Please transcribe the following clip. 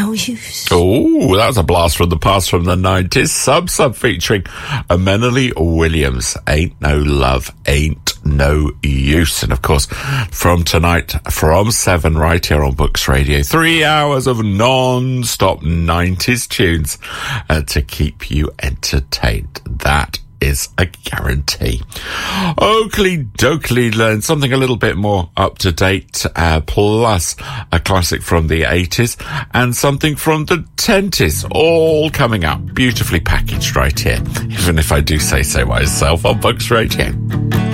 no use. Oh, that was a blast from the past from the 90s. Sub featuring Menally Williams. Ain't No Love, Ain't No Use. And of course, from tonight, from 7 right here on Books Radio, 3 hours of non-stop 90s tunes to keep you entertained. That is a guarantee. Oakley Dokley learned something a little bit more up to date, plus a classic from the 80s and something from the 10s, all coming up beautifully packaged right here, even if I do say so myself on Books Radio.